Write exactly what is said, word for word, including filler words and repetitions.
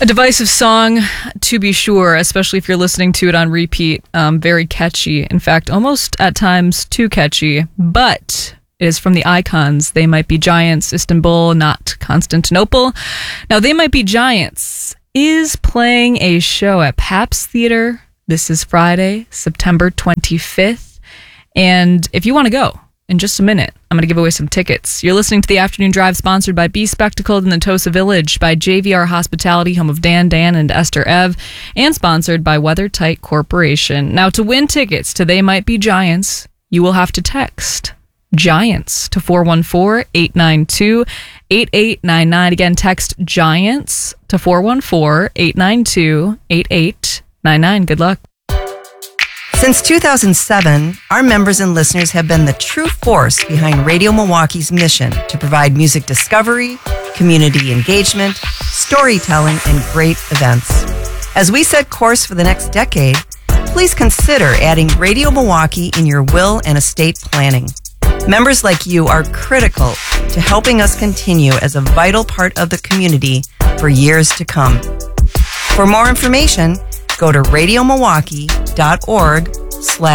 divisive song, to be sure, especially if you're listening to it on repeat. Um, very catchy. In fact, almost at times too catchy. But it is from the Icons. They Might Be Giants, Istanbul, not Constantinople. Now, They Might Be Giants is playing a show at Pabst Theater. This is Friday, September twenty-fifth. And if you want to go, in just a minute, I'm going to give away some tickets. You're listening to the Afternoon Drive, sponsored by Be Spectacled in the Tosa Village, by J V R Hospitality, home of Dan, Dan, and Esther Ev, and sponsored by WeatherTight Corporation. Now, to win tickets to They Might Be Giants, you will have to text GIANTS to four one four, eight nine two, eight eight nine nine. Again, text GIANTS to four one four, eight nine two, eight eight nine nine. Good luck. Since two thousand seven, our members and listeners have been the true force behind Radio Milwaukee's mission to provide music discovery, community engagement, storytelling, and great events. As we set course for the next decade, please consider adding Radio Milwaukee in your will and estate planning. Members like you are critical to helping us continue as a vital part of the community for years to come. For more information, go to radio milwaukee dot org slash